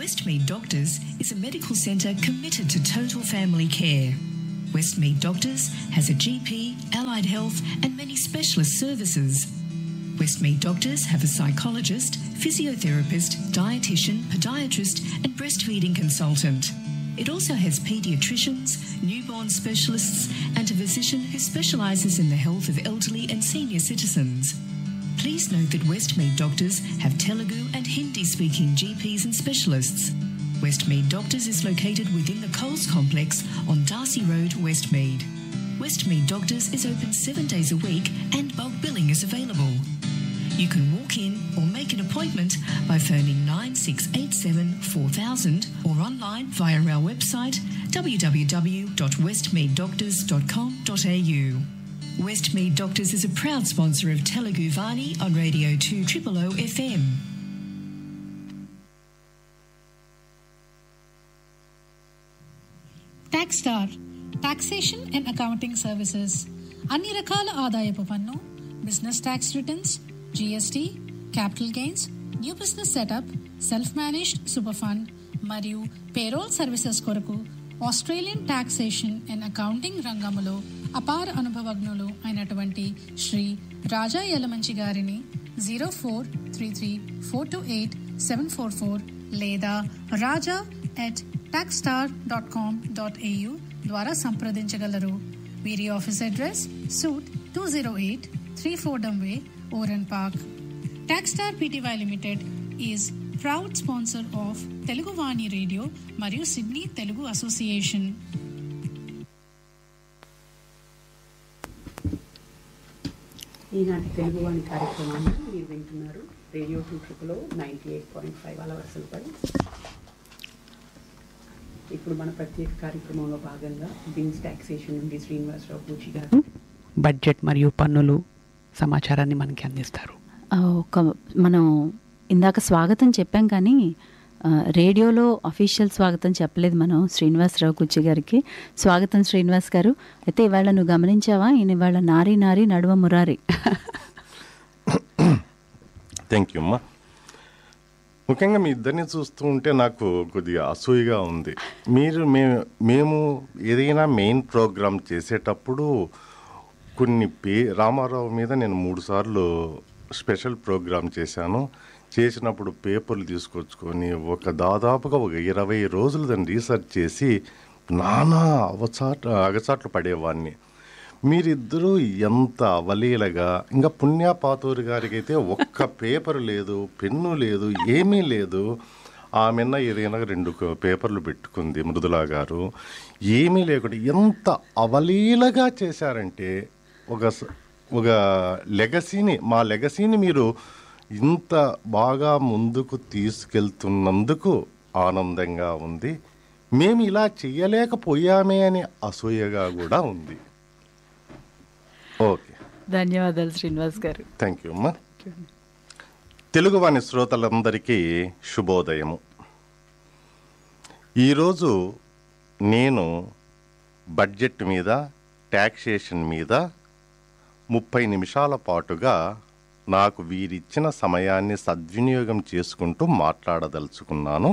Westmead Doctors is a medical centre committed to total family care. Westmead Doctors has a GP, allied health and many specialist services. Westmead Doctors have a psychologist, physiotherapist, dietitian, podiatrist and breastfeeding consultant. It also has paediatricians, newborn specialists and a physician who specialises in the health of elderly and senior citizens. Please note that Westmead Doctors have Telugu and Hindi-speaking GPs and specialists. Westmead Doctors is located within the Coles Complex on Darcy Road, Westmead. Westmead Doctors is open 7 days a week and bulk billing is available. You can walk in or make an appointment by phoning 9687 4000 or online via our website www.westmeaddoctors.com.au. Westmead Doctors is a proud sponsor of Telugu Vani on Radio 2 OOO FM. TaxStar Taxation and Accounting Services. అన్ని రకాల ఆదాయపు పన్ను, business tax returns, GST, capital gains, new business setup, self managed super fund మరియు payroll services కొరకు Australian taxation and accounting రంగములో అపార అనుభవజ్ఞులు అయినటువంటి శ్రీ రాజా యలమంచి గారిని 0433428744 లేదా raja@taxstar.com.au ద్వారా సంప్రదించగలరు. వీరి office address suit 208 3 Fordham Way, Oran Park. TaxStar Pty Limited is proud sponsor of Telugu Vani Radio మరియు Sydney Telugu Association. ఈనాటి తెలుగు వాణి కార్యక్రమాన్ని మీరు వింటున్నారు రేడియో 2 OOO 98.5 అలవరుసలపై. ఇప్పుడు మన ప్రత్యేక కార్యక్రమంలో భాగంగా బిన్స్ టాక్సేషన్ నుండి శ్రీనివాసరావు పూచి గారు బడ్జెట్ మరియు పన్నులు సమాచారాన్ని మనకి అందిస్తారు. మనం ఇందాక స్వాగతం చెప్పాం కానీ రేడియోలో అఫీషియల్ స్వాగతం చెప్పలేదు మనం శ్రీనివాసరావు కుచ్చి గారికి. స్వాగతం శ్రీనివాస్ గారు. అయితే ఇవాళ నువ్వు గమనించావా, ఈయన ఇవాళ నారీ నారీ నడువ మురారి. థ్యాంక్ యూ అమ్మా. ముఖ్యంగా మీ ఇద్దరిని చూస్తూ ఉంటే నాకు కొద్దిగా అసూయగా ఉంది. మేము ఏదైనా మెయిన్ ప్రోగ్రామ్ చేసేటప్పుడు కొన్ని రామారావు మీద నేను 3 సార్లు స్పెషల్ ప్రోగ్రామ్ చేసినప్పుడు పేపర్లు తీసుకొచ్చుకొని దాదాపుగా 20 రోజులు దాన్ని రీసెర్చ్ చేసి నానా అగచాట్లు పడేవాడిని. మీరిద్దరూ ఎంత అవలీలగా, ఇంకా పుణ్యపాతూరి గారికి అయితే ఒక్క పేపర్ లేదు, పెన్ను లేదు, ఏమీ లేదు. ఆమెన్న ఏదైనా 2 పేపర్లు పెట్టుకుంది మృదులా గారు. ఏమీ లేకుండా ఎంత అవలీలగా చేశారంటే ఒక లెగసీని, మా లెగసీని మీరు ఇంత బాగా ముందుకు తీసుకెళ్తున్నందుకు ఆనందంగా ఉంది. మేము ఇలా చెయ్యలేకపోయామే అని అసూయగా కూడా ఉంది. ఓకే, ధన్యవాదాలు శ్రీనివాస్ గారు. థ్యాంక్ యూ అమ్మా. తెలుగు వాణి శ్రోతలందరికీ శుభోదయము. ఈరోజు నేను బడ్జెట్ మీద, ట్యాక్సేషన్ మీద 30 నిమిషాల పాటుగా నాకు వీరిచ్చిన సమయాన్ని సద్వినియోగం చేసుకుంటూ మాట్లాడదలుచుకున్నాను.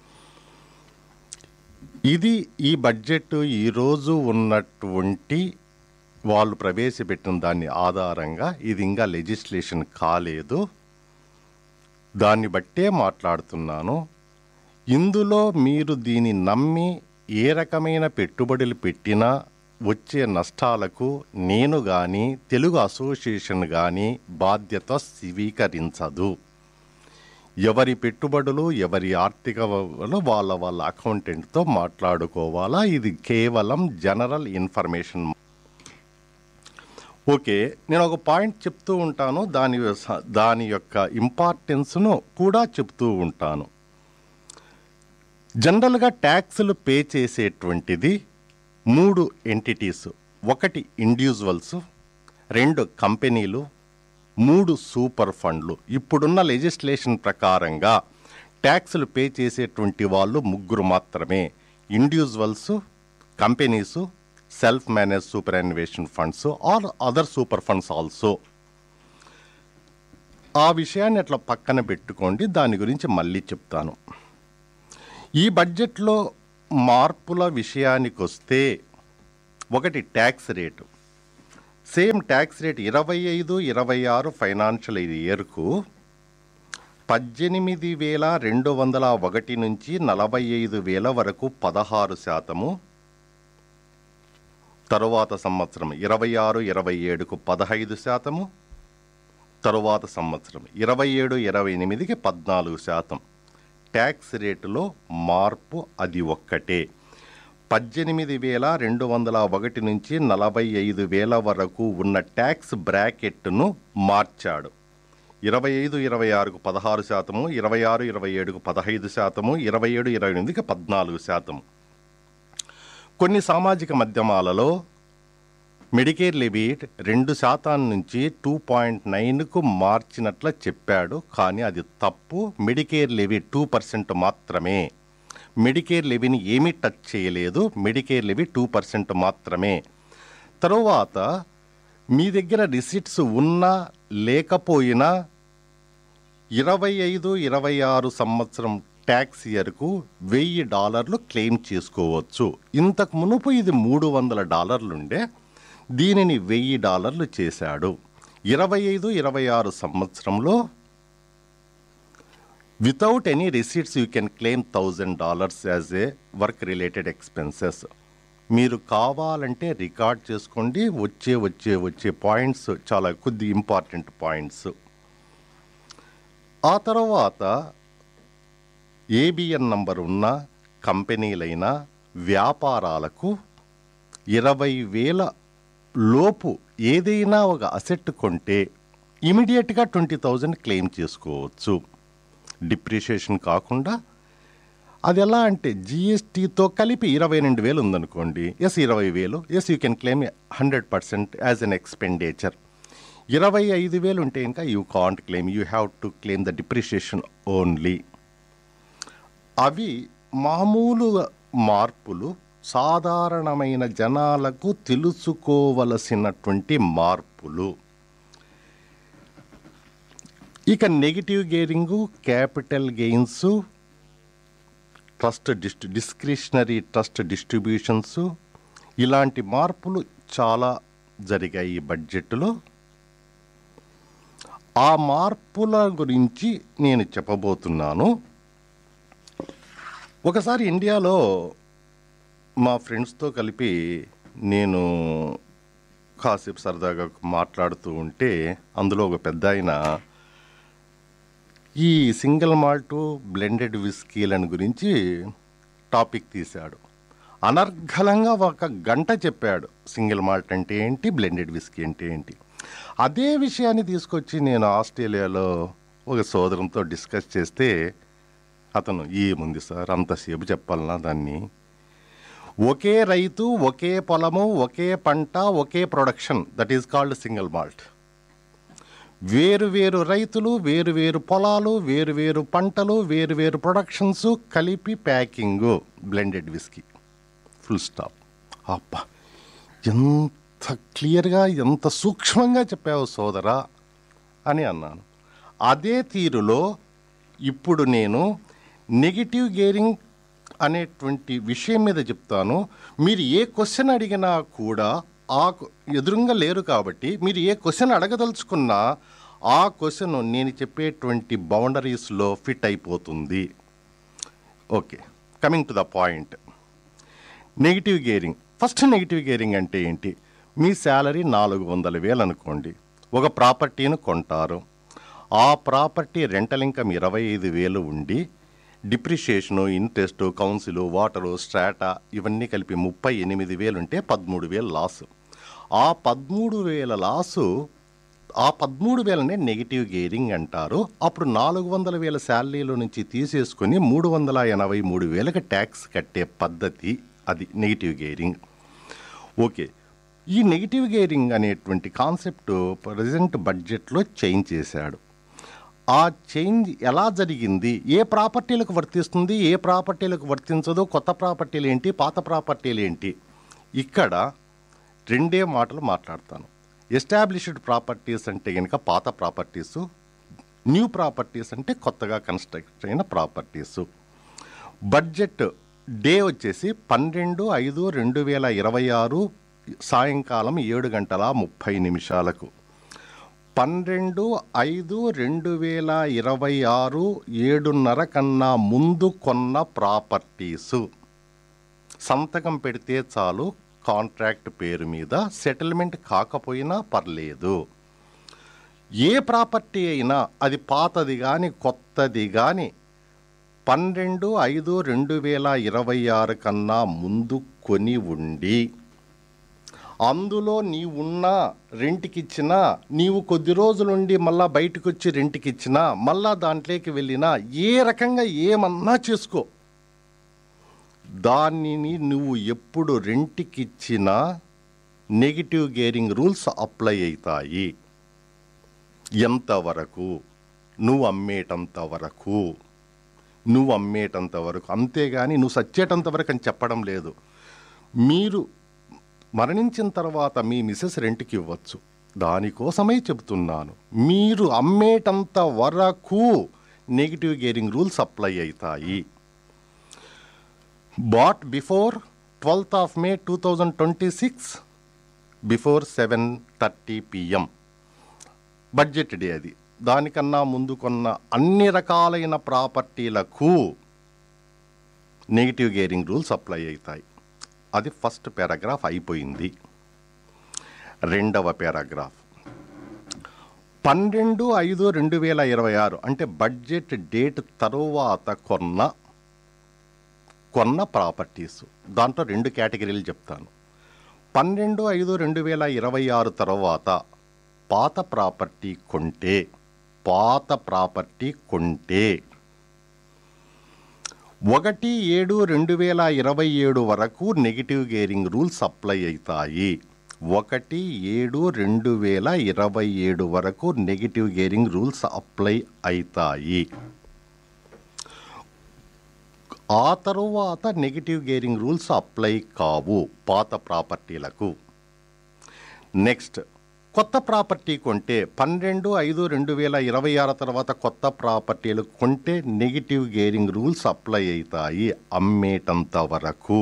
ఈ బడ్జెట్ ఈరోజు ఉన్నటువంటి వాళ్ళు ప్రవేశపెట్టిన దాని ఆధారంగా ఇది ఇంకా లెజిస్లేషన్ కాలేదు. దాన్ని బట్టే మాట్లాడుతున్నాను. ఇందులో మీరు దీన్ని నమ్మి ఏ రకమైన పెట్టుబడులు పెట్టినా వచ్చే నష్టాలకు నేను కానీ తెలుగు అసోసియేషన్ కానీ బాధ్యత స్వీకరించదు. ఎవరి పెట్టుబడులు, ఎవరి ఆర్థిక వాళ్ళ అకౌంటెంట్తో మాట్లాడుకోవాలా. ఇది కేవలం జనరల్ ఇన్ఫర్మేషన్. ఓకే, నేను ఒక పాయింట్ చెప్తూ ఉంటాను, దాని యొక్క ఇంపార్టెన్స్ను కూడా చెప్తూ ఉంటాను. జనరల్గా ట్యాక్సులు పే చేసేటువంటిది 3 ఎంటిటీస్. 1 ఇండివిజువల్స్, 2 కంపెనీలు, 3 సూపర్ ఫండ్లు. ఇప్పుడున్న లెజిస్లేషన్ ప్రకారంగా ట్యాక్సులు పే చేసేటువంటి వాళ్ళు 3 మాత్రమే. Individuals, companies, self manage super యాన్యువేషన్ funds are other super funds also. ఆ విషయాన్ని అట్లా పక్కన పెట్టుకోండి, దాని గురించి మళ్ళీ చెప్తాను. ఈ బడ్జెట్లో మార్పుల విషయానికి వస్తే, ఒకటి tax rate. Same tax rate 25-26 financial ఇయర్కు 18,201 నుంచి 45,000 వరకు 16%, తరువాత సంవత్సరం 26-27కు 15%, తరువాత సంవత్సరం 27-28కి 14%. ట్యాక్స్ రేటులో మార్పు అది ఒక్కటే. 18,201 నుంచి 45,000 వరకు ఉన్న ట్యాక్స్ బ్రాకెట్ను మార్చాడు. 25-26కు 16%, 26-27కు 15%, 27-28కి 14%. కొన్ని సామాజిక మాధ్యమాలలో మెడికేర్ లెవీ 2% నుంచి 2.9కు మార్చినట్ల చెప్పాడు. కానీ అది తప్పు. మెడికేర్ లెవీ 2% మాత్రమే. మెడికేర్ లెవీని ఏమీ టచ్ చేయలేదు. మెడికేర్ లెవీ 2% మాత్రమే. తరువాత మీ దగ్గర రిసిట్స్ ఉన్నా లేకపోయినా 25-26 సంవత్సరం ట్యాక్స్ ఇయర్కు $1,000 క్లెయిమ్ చేసుకోవచ్చు. ఇంతకు మునుపు ఇది $300 ఉండే, దీనిని $1,000 చేశాడు. 25-26 సంవత్సరంలో without any receipts you can claim $1,000 as a work related expenses. మీరు కావాలంటే రికార్డ్ చేసుకోండి. వచ్చే పాయింట్స్ చాలా కొద్ది ఇంపార్టెంట్ పాయింట్స్. ఆ తర్వాత ఏబిఎన్ నంబర్ ఉన్న కంపెనీలైన వ్యాపారాలకు 20,000 లోపు ఏదైనా ఒక అసెట్ కొంటే ఇమీడియట్గా 20,000 క్లెయిమ్ చేసుకోవచ్చు. డిప్రిషియేషన్ కాకుండా. అది ఎలా అంటే జిఎస్టీతో కలిపి 22,000 ఉందనుకోండి, 20,000, you can claim 100% as an expenditure. 25,000 ఉంటే ఇంకా you can't claim, you have to claim the depreciation only. అవి మామూలు మార్పులు, సాధారణమైన జనాలకు తెలుసుకోవలసినటువంటి మార్పులు. ఇక negative గేరింగు, capital gains, discretionary trust distributions, ఇలాంటి మార్పులు చాలా జరిగాయి ఈ బడ్జెట్లో. ఆ మార్పుల గురించి నేను చెప్పబోతున్నాను. ఒకసారి ఇండియాలో మా ఫ్రెండ్స్తో కలిపి నేను కాసేపు సరదాగా మాట్లాడుతూ ఉంటే అందులో ఒక పెద్ద ఆయన ఈ సింగిల్ మాల్టు బ్లెండెడ్ విస్కీలను గురించి టాపిక్ తీశాడు. అనర్గళంగా 1 గంట చెప్పాడు. సింగిల్ మాల్ట్ అంటే ఏంటి, బ్లెండెడ్ విస్కీ అంటే ఏంటి. అదే విషయాన్ని తీసుకొచ్చి నేను ఆస్ట్రేలియాలో ఒక సోదరంతో డిస్కస్ చేస్తే అతను, ఏముంది సార్ అంతసేపు చెప్పాలన్నా దాన్ని, ఒకే రైతు, ఒకే పొలము, ఒకే పంట, ఒకే production, that is called single malt. వేరు రైతులు, వేరు పొలాలు, వేరు పంటలు, వేరు ప్రొడక్షన్స్ కలిపి packing blended whisky. Full stop. అబ్బా, ఎంత క్లియర్గా, ఎంత సూక్ష్మంగా చెప్పావు సోదరా అని అన్నాను. అదే తీరులో ఇప్పుడు నేను నెగిటివ్ గేరింగ్ అనేటువంటి విషయం మీద చెప్తాను. మీరు ఏ క్వశ్చన్ అడిగినా కూడా ఎదురుగా లేరు కాబట్టి మీరు ఏ క్వశ్చన్ అడగదలుచుకున్నా ఆ క్వశ్చన్ నేను చెప్పేటువంటి బౌండరీస్లో ఫిట్ అయిపోతుంది. Okay, coming to the point. Negative gearing. First negative gearing అంటే ఏంటి? మీ శాలరీ 400,000 అనుకోండి. ఒక ప్రాపర్టీని కొంటారు. ఆ ప్రాపర్టీ రెంటల్ ఇన్కమ్ 25,000 ఉండి depreciation, interest, council, water, strata ఇవన్నీ కలిపి 38,000 ఉంటే 13,000 లాసు. ఆ 13,000 లాసు, ఆ 13,000నే నెగిటివ్ గేరింగ్ అంటారు. అప్పుడు 400,000 శాలరీలో నుంచి తీసేసుకొని 383,000కి ట్యాక్స్ కట్టే పద్ధతి, అది నెగిటివ్ గేరింగ్. ఓకే, ఈ నెగిటివ్ గేరింగ్ అనేటువంటి కాన్సెప్ట్ ప్రజెంట్ బడ్జెట్లో చేంజ్ చేశాడు. ఆ చేంజ్ ఎలా జరిగింది, ఏ ప్రాపర్టీలకు వర్తిస్తుంది, ఏ ప్రాపర్టీలకు వర్తించదు, కొత్త ప్రాపర్టీలు ఏంటి, పాత ప్రాపర్టీలు ఏంటి, ఇక్కడ 2 మాటలు మాట్లాడతాను. ఎస్టాబ్లిష్డ్ ప్రాపర్టీస్ అంటే కనుక పాత ప్రాపర్టీసు, న్యూ ప్రాపర్టీస్ అంటే కొత్తగా కన్స్ట్రక్ట్ అయిన ప్రాపర్టీసు. బడ్జెట్ డే వచ్చేసి 12/5/2026 సాయంకాలం 7:30 12/5/2026 7:30 కన్నా ముందు కొన్న ప్రాపర్టీసు సంతకం పెడితే చాలు, కాంట్రాక్ట్ పేరు మీద సెటిల్మెంట్ కాకపోయినా పర్లేదు. ఏ ప్రాపర్టీ అయినా అది పాతది కానీ కొత్తది కానీ 12/5/2026 కన్నా ముందు కొని ఉండి అందులో నీవున్నా రెంట్కిచ్చినా, నీవు కొద్ది రోజులుండి మళ్ళా బయటకు వచ్చి రెంట్కిచ్చినా, మళ్ళా దాంట్లోకి వెళ్ళినా, ఏ రకంగా ఏమన్నా చేసుకో, దానిని నువ్వు ఎప్పుడు రెంట్కిచ్చినా నెగిటివ్ గేరింగ్ రూల్స్ అప్లై అవుతాయి. ఎంతవరకు? నువ్వు అమ్మేటంత వరకు, అంతేగాని నువ్వు సచ్చేటంత వరకు అని చెప్పడం లేదు. మీరు మరణించిన తర్వాత మీ మిసెస్ రెంట్కి ఇవ్వచ్చు, దానికోసమే చెబుతున్నాను. మీరు అమ్మేటంత వరకు నెగిటివ్ గేరింగ్ రూల్స్ అప్లై అవుతాయి. Bat before 12th May 2026 before 7:30 PM budget day అది. దానికన్నా ముందు కొన్న అన్ని రకాలైన ప్రాపర్టీలకు నెగిటివ్ గేరింగ్ రూల్స్ అప్లై అవుతాయి. అది ఫస్ట్ పారాగ్రాఫ్ అయిపోయింది. రెండవ పారాగ్రాఫ్ 12/5/2026 అంటే బడ్జెట్ డేట్ తరువాత కొన్న ప్రాపర్టీస్. దాంట్లో 2 కేటగిరీలు చెప్తాను. 12/5/2026 తర్వాత పాత ప్రాపర్టీ కొంటే 1/7/2027 వరకు నెగిటివ్ గేరింగ్ రూల్స్ అప్లై అవుతాయి. 1/7/2027 వరకు నెగిటివ్ గేరింగ్ రూల్స్ అప్లై అవుతాయి. ఆ తరువాత నెగిటివ్ గేరింగ్ రూల్స్ అప్లై కావు పాత ప్రాపర్టీలకు. నెక్స్ట్, కొత్త ప్రాపర్టీ కొంటే 12/5/2026 తర్వాత కొత్త ప్రాపర్టీలు కొంటే నెగిటివ్ గేరింగ్ రూల్స్ అప్లై అవుతాయి అమ్మేటంత వరకు.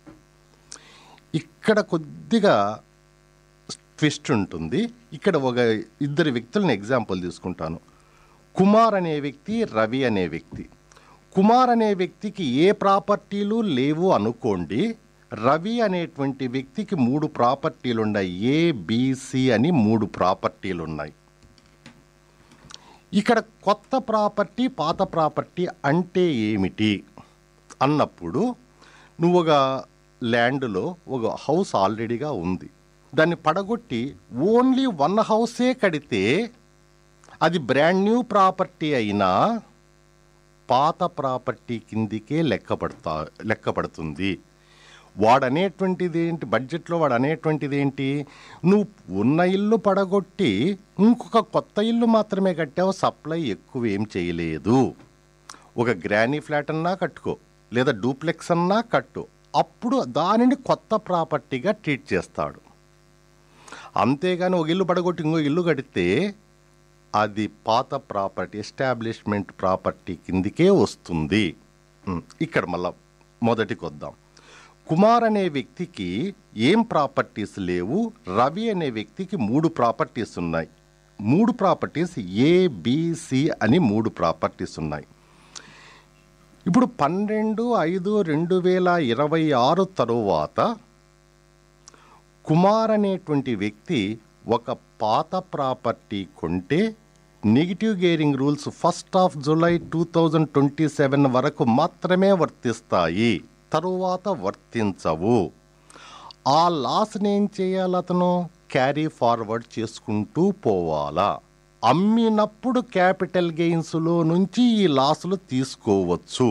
ఇక్కడ కొద్దిగా ట్విస్ట్ ఉంటుంది. ఇక్కడ ఒక 2 వ్యక్తులను ఎగ్జాంపుల్ తీసుకుంటాను. కుమార్ అనే వ్యక్తి, రవి అనే వ్యక్తి. కుమార్ అనే వ్యక్తికి ఏ ప్రాపర్టీలు లేవు అనుకోండి. రవి అనేటువంటి వ్యక్తికి 3 ప్రాపర్టీలు ఉన్నాయి. ABC అని 3 ప్రాపర్టీలు ఉన్నాయి. ఇక్కడ కొత్త ప్రాపర్టీ పాత ప్రాపర్టీ అంటే ఏమిటి అన్నప్పుడు, నువ్వు ఒక ల్యాండ్లో ఒక హౌస్ ఆల్రెడీగా ఉంది, దాన్ని పడగొట్టి ఓన్లీ 1 హౌసే కడితే అది బ్రాండ్ న్యూ ప్రాపర్టీ అయినా పాత ప్రాపర్టీ కిందికే లెక్కపడుతుంది. వాడనేటువంటిది ఏంటి, బడ్జెట్లో వాడనేటువంటిది ఏంటి, నువ్వు ఉన్న ఇల్లు పడగొట్టి ఇంకొక కొత్త ఇల్లు మాత్రమే కట్టావు, సప్లై ఎక్కువ ఏం చేయలేదు. ఒక గ్రానీ ఫ్లాట్ అన్నా కట్టుకో, లేదా డూప్లెక్స్ అన్నా కట్టు, అప్పుడు దానిని కొత్త ప్రాపర్టీగా ట్రీట్ చేస్తాడు. అంతేగాని ఒక ఇల్లు పడగొట్టి ఇంకో ఇల్లు కడితే అది పాత ప్రాపర్టీ, ఎస్టాబ్లిష్మెంట్ ప్రాపర్టీ కిందికే వస్తుంది. ఇక్కడ మళ్ళా మొదటికి వద్దాం. కుమార్ అనే వ్యక్తికి ఏం ప్రాపర్టీస్ లేవు, రవి అనే వ్యక్తికి 3 ప్రాపర్టీస్ ఉన్నాయి. 3 ప్రాపర్టీస్ ABC అని 3 ప్రాపర్టీస్ ఉన్నాయి. ఇప్పుడు 12/5/2026 తరువాత కుమార్ అనేటువంటి వ్యక్తి ఒక పాత ప్రాపర్టీ కొంటే నెగిటివ్ గేరింగ్ రూల్స్ 1 July 2027 వరకు మాత్రమే వర్తిస్తాయి, తరువాత వర్తించవు. ఆ లాస్ని ఏం చేయాలి, అతను క్యారీ ఫార్వర్డ్ చేసుకుంటూ పోవాలా. అమ్మినప్పుడు క్యాపిటల్ గెయిన్స్లో నుంచి ఈ లాసులు తీసుకోవచ్చు.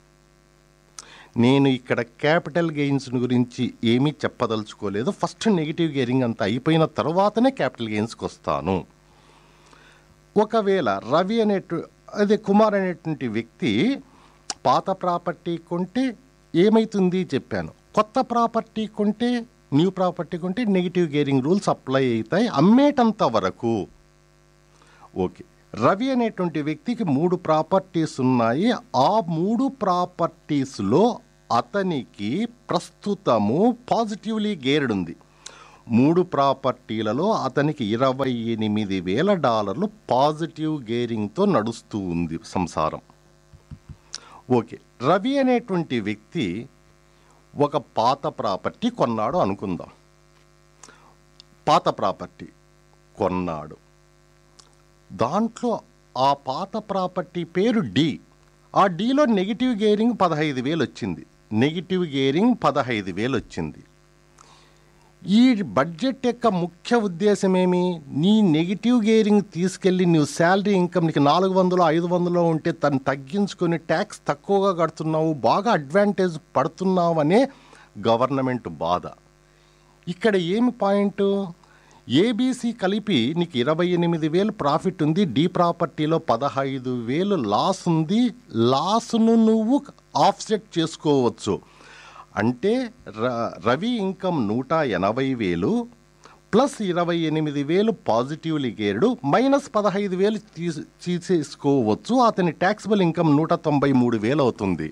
నేను ఇక్కడ క్యాపిటల్ గెయిన్స్ గురించి ఏమీ చెప్పదలుచుకోలేదు. ఫస్ట్ నెగిటివ్ గేరింగ్ అంతా అయిపోయిన తర్వాతనే క్యాపిటల్ గెయిన్స్కి వస్తాను. ఒకవేళ రవి అదే కుమార్ అనేటువంటి వ్యక్తి పాత ప్రాపర్టీ కొంటే ఏమవుతుంది చెప్పాను. కొత్త ప్రాపర్టీ కొంటే, న్యూ ప్రాపర్టీ కొంటే నెగిటివ్ గేరింగ్ రూల్స్ అప్లై అవుతాయి అమ్మేటంత వరకు. ఓకే, రవి అనేటువంటి వ్యక్తికి 3 ప్రాపర్టీస్ ఉన్నాయి. ఆ 3 ప్రాపర్టీస్లో అతనికి ప్రస్తుతము పాజిటివ్లీ గేర్డ్ ఉంది. 3 ప్రాపర్టీలలో అతనికి $28,000 పాజిటివ్ గేరింగ్తో నడుస్తూ ఉంది సంసారం. ఓకే, రవి అనేటువంటి వ్యక్తి ఒక పాత ప్రాపర్టీ కొన్నాడు అనుకుందాం. పాత ప్రాపర్టీ కొన్నాడు. దాంట్లో ఆ పాత ప్రాపర్టీ పేరు డి. ఆ డీలో నెగిటివ్ గేరింగ్ 15,000 వచ్చింది. నెగిటివ్ గేరింగ్ 15,000 వచ్చింది. ఈ బడ్జెట్ యొక్క ముఖ్య ఉద్దేశం ఏమి? నీ నెగిటివ్ గేరింగ్ తీసుకెళ్ళి నువ్వు శాలరీ ఇన్కమ్ నీకు 400 500 ఉంటే తను తగ్గించుకొని ట్యాక్స్ తక్కువగా కడుతున్నావు, బాగా అడ్వాంటేజ్ పడుతున్నావు అనే గవర్నమెంట్ బాధ. ఇక్కడ ఏమి పాయింట్? ఏబీసీ కలిపి నీకు 28,000 ప్రాఫిట్ ఉంది, డి ప్రాపర్టీలో 15,000 లాస్ ఉంది. లాస్ను నువ్వు ఆఫ్సెట్ చేసుకోవచ్చు. అంటే Ravi income 180,000 plus 28,000 positively గేర్డు minus 15,000 తీసేసుకోవచ్చు. అతని ట్యాక్సిబుల్ ఇన్కమ్ 193,000 అవుతుంది.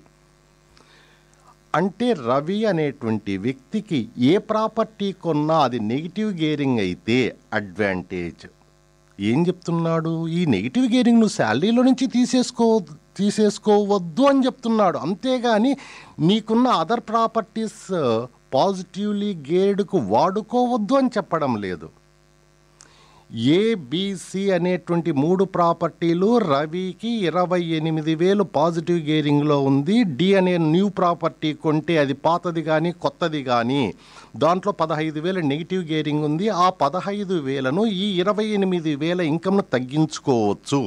అంటే రవి అనేటువంటి వ్యక్తికి ఏ ప్రాపర్టీ కొన్నా అది నెగిటివ్ గేరింగ్ అయితే అడ్వాంటేజ్. ఏం చెప్తున్నాడు? ఈ నెగిటివ్ గేరింగ్ నువ్వు శాలరీలో నుంచి తీసేసుకోవద్దు అని చెప్తున్నాడు. అంతేగాని నీకున్న అదర్ ప్రాపర్టీస్ పాజిటివ్లీ గేర్డ్కు వాడుకోవద్దు అని చెప్పడం లేదు. ఏబిసి అనేటువంటి 3 ప్రాపర్టీలు రవికి 28,000 పాజిటివ్ గేరింగ్లో ఉంది. డి అనే న్యూ ప్రాపర్టీ కొంటే అది పాతది కానీ కొత్తది కానీ దాంట్లో 15,000 నెగిటివ్ గేరింగ్ ఉంది. ఆ 15,000ను ఈ 28,000 ఇన్కమ్ను తగ్గించుకోవచ్చు.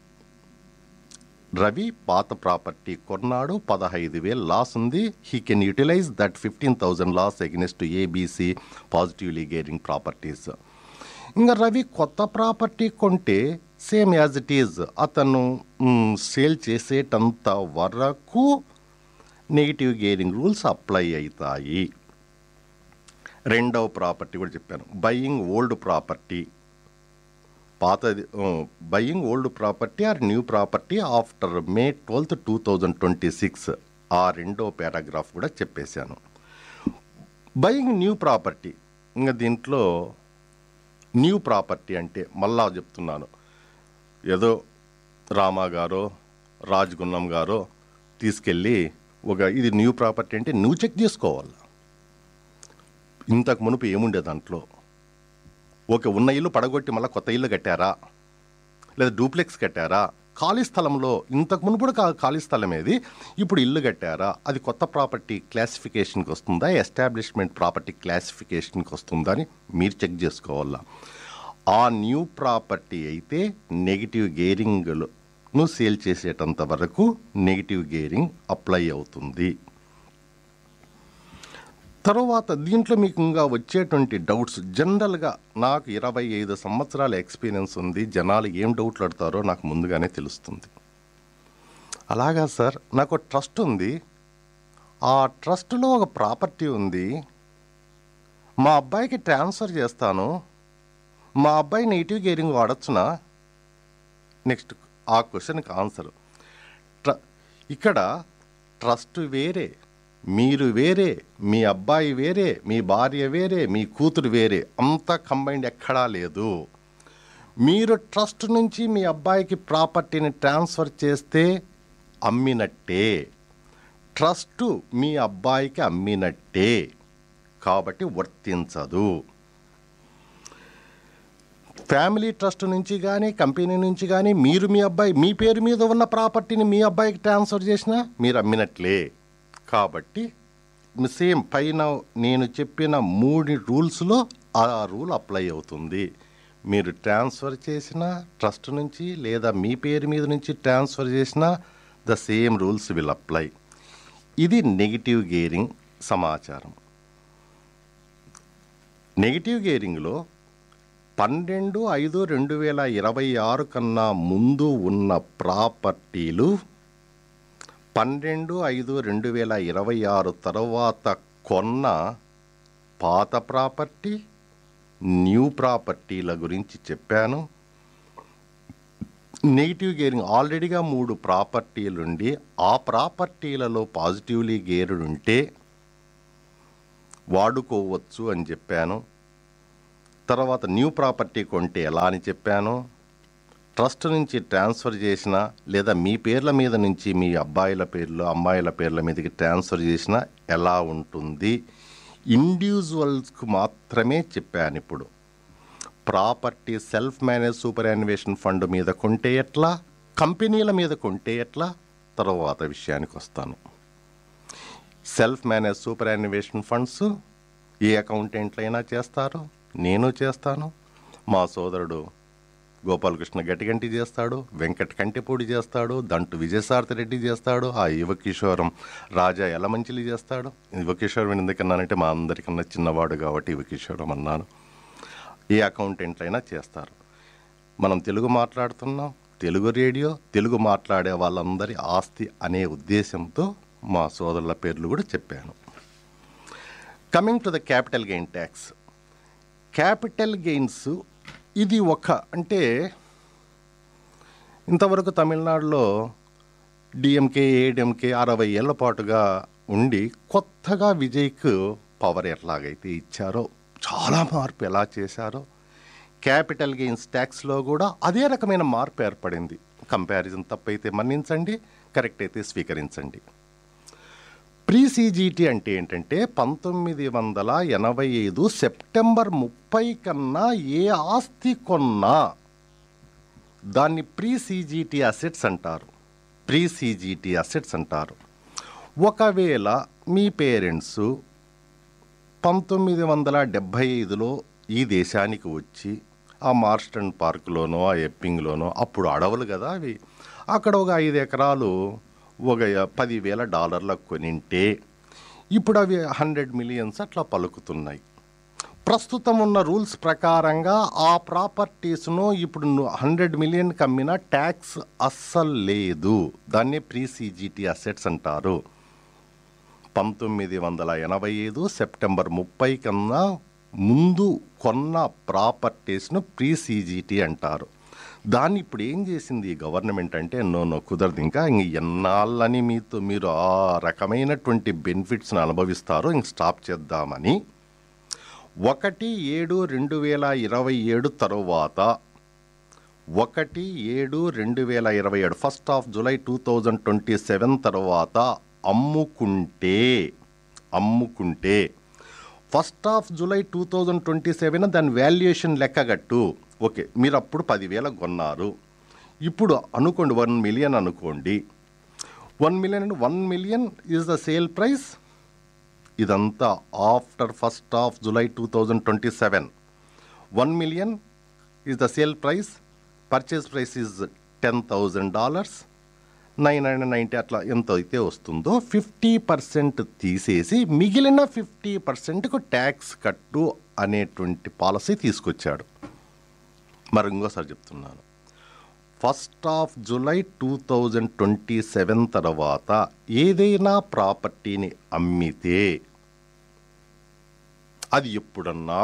రవి పాత ప్రాపర్టీ కొన్నాడు, 15,000 లాస్ ఉంది. He can utilise that 15,000 loss against ABC positively gearing properties. ఇంకా రవి కొత్త ప్రాపర్టీ కొంటే సేమ్ యాజ్ ఇట్ ఈజ్ అతను సేల్ చేసేటంత వరకు నెగిటివ్ గేరింగ్ రూల్స్ అప్లై అవుతాయి. రెండవ ప్రాపర్టీ కూడా చెప్పాను, బయింగ్ ఓల్డ్ ప్రాపర్టీ. పాతది buying old property or new property after May 12, 2026. ఆ రెండో పారాగ్రాఫ్ కూడా చెప్పేశాను. బయింగ్ న్యూ ప్రాపర్టీ, ఇంకా దీంట్లో న్యూ ప్రాపర్టీ అంటే మళ్ళా చెప్తున్నాను, ఏదో రామా గారో రాజ్గున్నం గారో తీసుకెళ్ళి ఇది న్యూ ప్రాపర్టీ అంటే నువ్వు చెక్ చేసుకోవాలి. ఇంతకు మునుపు ఏముండే దాంట్లో? ఉన్న ఇల్లు పడగొట్టి మళ్ళీ కొత్త ఇల్లు కట్టారా, లేదా డూప్లెక్స్ కట్టారా, ఖాళీ స్థలంలో ఇంతకు మునుపు ఖాళీ స్థలం ఏది, ఇప్పుడు ఇల్లు కట్టారా, అది కొత్త ప్రాపర్టీ క్లాసిఫికేషన్కి వస్తుందా, ఎస్టాబ్లిష్మెంట్ ప్రాపర్టీ క్లాసిఫికేషన్కి వస్తుందా అని మీరు చెక్ చేసుకోవాలా. ఆ న్యూ ప్రాపర్టీ అయితే నెగిటివ్ గేరింగ్ను సేల్ చేసేటంత వరకు నెగిటివ్ గేరింగ్ అప్లై అవుతుంది. తర్వాత దీంట్లో మీకు ఇంకా వచ్చేటువంటి డౌట్స్, జనరల్గా నాకు 25 సంవత్సరాల ఎక్స్పీరియన్స్ ఉంది, జనాలు ఏం డౌట్లు అడతారో నాకు ముందుగానే తెలుస్తుంది. అలాగా సార్, నాకు ట్రస్ట్ ఉంది, ఆ ట్రస్ట్లో ఒక ప్రాపర్టీ ఉంది, మా అబ్బాయికి ట్రాన్స్ఫర్ చేస్తాను, మా అబ్బాయి నెగిటివ్ గేరింగ్ వాడచ్చునా? నెక్స్ట్ ఆ క్వశ్చన్కి ఆన్సర్, ఇక్కడ ట్రస్ట్ వేరే, మీరు వేరే, మీ అబ్బాయి వేరే, మీ భార్య వేరే, మీ కూతురు వేరే, అంతా కంబైండ్ ఎక్కడా లేదు. మీరు ట్రస్ట్ నుంచి మీ అబ్బాయికి ప్రాపర్టీని ట్రాన్స్ఫర్ చేస్తే అమ్మినట్టే, ట్రస్ట్ మీ అబ్బాయికి అమ్మినట్టే, కాబట్టి వర్తించదు. ఫ్యామిలీ ట్రస్ట్ నుంచి కానీ కంపెనీ నుంచి కానీ మీరు మీ పేరు మీద ఉన్న ప్రాపర్టీని మీ అబ్బాయికి ట్రాన్స్ఫర్ చేసినా మీరు అమ్మినట్లే. కాబట్టి సేమ్ పైన నేను చెప్పిన 3 రూల్స్లో ఆ రూల్ అప్లై అవుతుంది. మీరు ట్రాన్స్ఫర్ చేసిన ట్రస్ట్ నుంచి లేదా మీ పేరు మీద నుంచి ట్రాన్స్ఫర్ చేసిన the same rules will apply. ఇది నెగిటివ్ గేరింగ్ సమాచారం. నెగిటివ్ గేరింగ్లో 12/5/2026 కన్నా ముందు ఉన్న ప్రాపర్టీలు 12/5/2026 తర్వాత కొన్న పాత ప్రాపర్టీ, న్యూ ప్రాపర్టీల గురించి చెప్పాను. నెగిటివ్ గేరింగ్ ఆల్రెడీగా 3 ప్రాపర్టీలుండి ఆ ప్రాపర్టీలలో పాజిటివ్లీ గేర్డ్ ఉంటే వాడుకోవచ్చు అని చెప్పాను. తర్వాత న్యూ ప్రాపర్టీ కొంటే ఎలా అని చెప్పాను. ట్రస్ట్ నుంచి ట్రాన్స్ఫర్ చేసిన లేదా మీ పేర్ల మీద నుంచి మీ అబ్బాయిల పేర్లు అమ్మాయిల పేర్ల మీదకి ట్రాన్స్ఫర్ చేసిన ఎలా ఉంటుంది. ఇండివిజువల్స్కు మాత్రమే చెప్పాను. ఇప్పుడు property self manage super యాన్యువేషన్ fund మీద కొంటే ఎట్లా, కంపెనీల మీద కొంటే ఎట్లా, తర్వాత విషయానికి వస్తాను. సెల్ఫ్ మేనేజ్ సూపర్ యాన్యువేషన్ ఫండ్స్ ఏ అకౌంటెంట్లైనా చేస్తారు, నేను చేస్తాను, మా సోదరుడు గోపాలకృష్ణ గట్టిగంటి చేస్తాడు, వెంకట్ కంటిపూడి చేస్తాడు, దంటు విజయసారథి రెడ్డి చేస్తాడు, ఆ యువకిషోరం రాజా ఎలమంచిలి చేస్తాడు. యువకిషోరం ఎందుకన్నానంటే మా అందరికన్నా చిన్నవాడు కాబట్టి యువకిషోరం అన్నాను. ఏ అకౌంటెంట్లైనా చేస్తారు. మనం తెలుగు మాట్లాడుతున్నాం, తెలుగు రేడియో, తెలుగు మాట్లాడే వాళ్ళందరి ఆస్తి అనే ఉద్దేశంతో మా సోదరుల పేర్లు కూడా చెప్పాను. Coming to the capital gain tax. Capital gains ఇది అంటే ఇంతవరకు తమిళనాడులో డిఎంకే ఏడిఎంకే 60 ఏళ్ల పాటుగా ఉండి కొత్తగా విజయ్కు పవర్ ఎట్లాగైతే ఇచ్చారో, చాలా మార్పు ఎలా చేశారో, క్యాపిటల్ గెయిన్స్ ట్యాక్స్లో కూడా అదే రకమైన మార్పు ఏర్పడింది. కంపారిజన్ తప్పైతే మన్నించండి, కరెక్ట్ అయితే స్వీకరించండి. ప్రీ సీజీటీ అంటే ఏంటంటే 1985 సెప్టెంబర్ 30 కన్నా ఏ ఆస్తి కొన్నా దాన్ని ప్రీ సీజీటీ అసెట్స్ అంటారు. ప్రీ సీజీటీ అసెట్స్ అంటారు. ఒకవేళ మీ పేరెంట్స్ 1975లో ఈ దేశానికి వచ్చి ఆ మార్స్టన్ పార్కులోనో ఆ ఎప్పింగ్లోనో, అప్పుడు అడవులు కదా అవి, అక్కడ ఒక 5 ఎకరాలు ఒక $10,000 కొనింటే ఇప్పుడు అవి 100 మిలియన్స్ అట్లా పలుకుతున్నాయి. ప్రస్తుతం ఉన్న రూల్స్ ప్రకారంగా ఆ ప్రాపర్టీస్ను ఇప్పుడు 100 మిలియన్ కమ్మిన ట్యాక్స్ అస్సలు లేదు. దాన్ని ప్రీ సీజీటీ అసెట్స్ అంటారు. 1985 సెప్టెంబర్ 30 కన్నా ముందు కొన్న ప్రాపర్టీస్ను ప్రీ సీజీటీ అంటారు. దాన్ని ఇప్పుడు ఏం చేసింది గవర్నమెంట్ అంటే కుదరదు, ఇంకా ఎన్నాళ్ళని మీరు ఆ రకమైనటువంటి బెనిఫిట్స్ని అనుభవిస్తారో ఇంక స్టాప్ చేద్దామని 1/7/2027 తరువాత 1/7/2027 1st of July 2027 తర్వాత అమ్ముకుంటే 1st of July 2027 దాని వాల్యుయేషన్ లెక్కగట్టు. ఓకే, మీరు అప్పుడు 10,000 కొన్నారు, ఇప్పుడు అనుకోండి 1 మిలియన్ అనుకోండి. 1 million is the sale price. ఇదంతా after 1st of July 2027. 1 million is the sale price. Purchase price is $10,000. 990 అట్లా ఎంత అయితే వస్తుందో 50% తీసేసి మిగిలిన 50%కు ట్యాక్స్ కట్టు అనేటువంటి పాలసీ తీసుకొచ్చాడు. మరి ఇంకోసారి చెప్తున్నాను, 1st of July 2027 తర్వాత ఏదైనా ప్రాపర్టీని అమ్మితే అది ఎప్పుడన్నా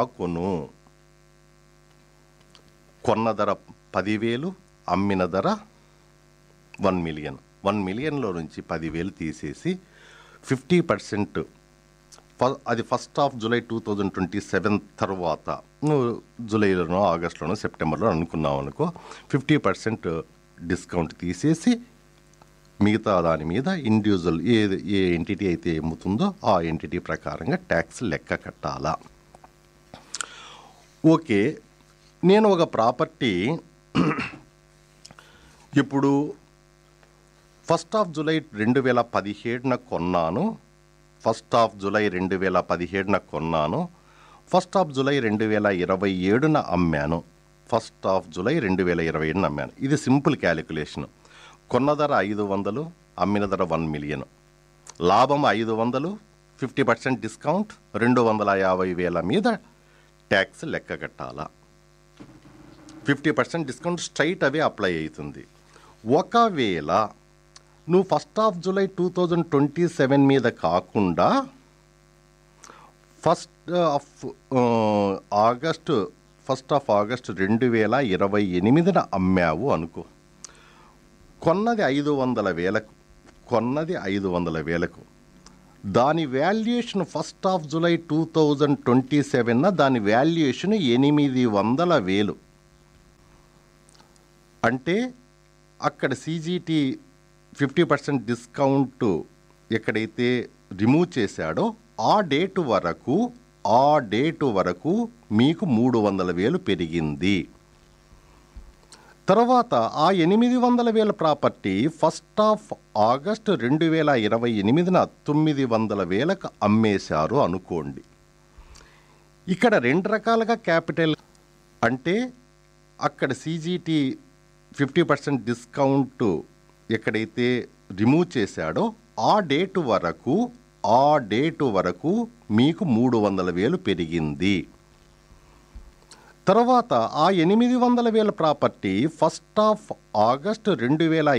కొన్న ధర 10,000, అమ్మిన ధర 1 మిలియన్. 1 మిలియన్లో నుంచి 10,000 తీసేసి 50%, అది 1st of July 2027 తర్వాత నువ్వు జూలైలోనో ఆగస్టులోనో సెప్టెంబర్లో అనుకున్నావు అనుకో, 50% డిస్కౌంట్ తీసేసి మిగతా దాని మీద ఇండివిజువల్ ఏ ఎంటిటీ అయితే అమ్ముతుందో ఆ ఎంటిటీ ప్రకారంగా ట్యాక్స్ లెక్క కట్టాలా. ఓకే, నేను ఒక ప్రాపర్టీ ఇప్పుడు 1st of July 2017 కొన్నాను. 1st of July 2017 కొన్నాను. 1st of July 2027 అమ్మాను. 1st of July 2027 అమ్మాను. ఇది సింపుల్ క్యాలిక్యులేషన్. కొన్న ధర 500, అమ్మిన ధర 1 మిలియన్. లాభం 500, 50% డిస్కౌంట్ 250,000 మీద ట్యాక్స్ లెక్క కట్టాలా. 50% డిస్కౌంట్ స్ట్రైట్ అవే అప్లై అవుతుంది. ఒకవేళ నువ్వు 1st of July 2027 మీద కాకుండా 1st of August 2028 అమ్మావు అనుకో, కొన్నది 500,000కు దాని వాల్యుయేషన్ 1 జూలై 2027 దాని వాల్యుయేషన్ 800,000. అంటే అక్కడ CGT 50% డిస్కౌంట్ ఎక్కడైతే రిమూవ్ చేశాడో ఆ డేటు వరకు మీకు 300,000 పెరిగింది. తర్వాత ఆ 800,000 ప్రాపర్టీ 1 ఆగస్టు 2028 900,000కు అమ్మేశారు అనుకోండి. ఇక్కడ 2 రకాలుగా క్యాపిటల్, అంటే అక్కడ CGT 50% డిస్కౌంట్ ఎక్కడైతే రిమూవ్ చేశాడో ఆ డేటు వరకు మీకు 300,000 పెరిగింది. తర్వాత ఆ 800,000 ప్రాపర్టీ 1 ఆగస్టు